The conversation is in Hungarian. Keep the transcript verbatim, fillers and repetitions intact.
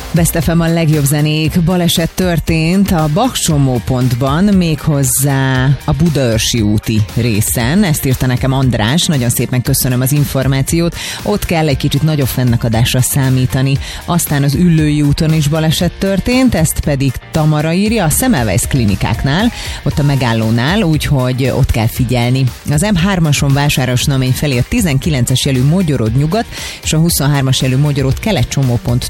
Best ef em a legjobb zenék. Baleset történt a Bach csomópontban, méghozzá a Budaörsi úti részen. Ezt írta nekem András, nagyon szépen köszönöm az információt. Ott kell egy kicsit nagyobb fennakadásra számítani. Aztán az Üllői úton is baleset történt, ezt pedig Tamara írja a Semmelweis klinikáknál, ott a megállónál, úgyhogy ott kell figyelni. Az em hármason Vásárosnamény felé a tizenkilences jelű Mogyorod nyugat és a huszonhármas jelű Mogyorod kelet csomópont